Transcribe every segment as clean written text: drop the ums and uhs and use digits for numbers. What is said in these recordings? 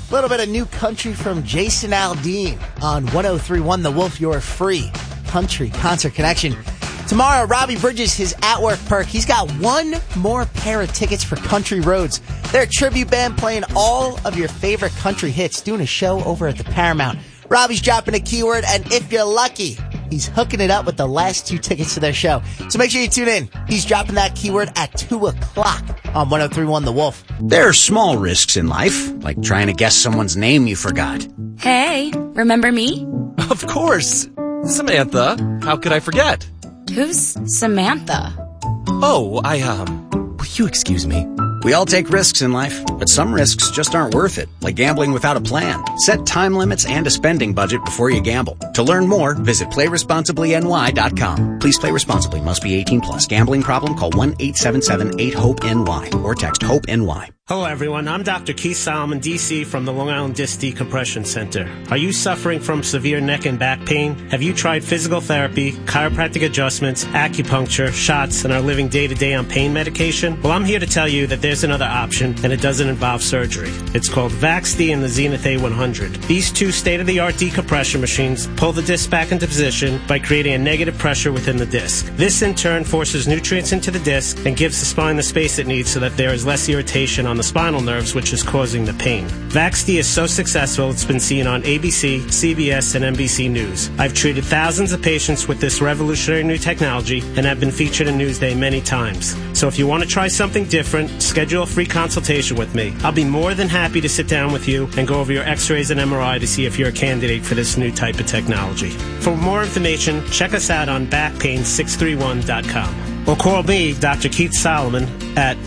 A little bit of new country from Jason Aldean on 103.1 The Wolf, your free country concert connection. Tomorrow, Robbie Bridges, his at-work perk. He's got one more pair of tickets for Country Roads. They're a tribute band playing all of your favorite country hits, doing a show over at the Paramount. Robbie's dropping a keyword, and if you're lucky, he's hooking it up with the last 2 tickets to their show. So make sure you tune in. He's dropping that keyword at 2 o'clock on 103.1 The Wolf. There are small risks in life, like trying to guess someone's name you forgot. Hey, remember me? Of course. Samantha. How could I forget? Who's Samantha? Oh, will you excuse me? We all take risks in life, but some risks just aren't worth it, like gambling without a plan. Set time limits and a spending budget before you gamble. To learn more, visit PlayResponsiblyNY.com. Please play responsibly. Must be 18 plus. Gambling problem? Call 1-877-8-HOPE-NY or text HOPE-NY. Hello, everyone. I'm Dr. Keith Solomon, D.C. from the Long Island Disc Decompression Center. Are you suffering from severe neck and back pain? Have you tried physical therapy, chiropractic adjustments, acupuncture, shots, and are living day-to-day on pain medication? Well, I'm here to tell you that there's another option, and it doesn't involve surgery. It's called VaxD and the Zenith A100. These 2 state-of-the-art decompression machines pull the disc back into position by creating a negative pressure within the disc. This, in turn, forces nutrients into the disc and gives the spine the space it needs so that there is less irritation on the spinal nerves, which is causing the pain. VaxD is so successful, it's been seen on ABC, CBS, and NBC News. I've treated thousands of patients with this revolutionary new technology and have been featured in Newsday many times. So if you want to try something different, schedule a free consultation with me. I'll be more than happy to sit down with you and go over your x-rays and MRI to see if you're a candidate for this new type of technology. For more information, check us out on backpain631.com. Or call me, Dr. Keith Solomon, at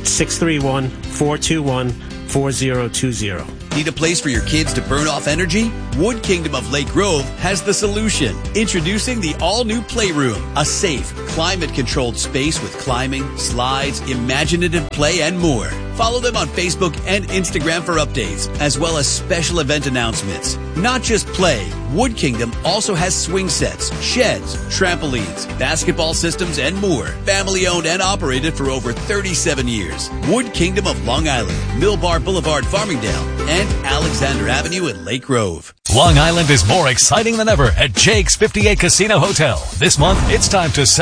631-421-4020. Need a place for your kids to burn off energy? Wood Kingdom of Lake Grove has the solution. Introducing the all-new Playroom, a safe, climate-controlled space with climbing, slides, imaginative play, and more. Follow them on Facebook and Instagram for updates, as well as special event announcements. Not just play, Wood Kingdom also has swing sets, sheds, trampolines, basketball systems, and more. Family-owned and operated for over 37 years. Wood Kingdom of Long Island, Millbar Boulevard, Farmingdale, and Alexander Avenue in Lake Grove. Long Island is more exciting than ever at Jake's 58 Casino Hotel. This month, it's time to